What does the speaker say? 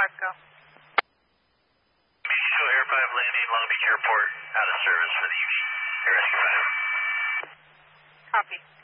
go. Show Air 5 landing, Long Beach Airport, out of service for the evening. Air Rescue 5. Copy.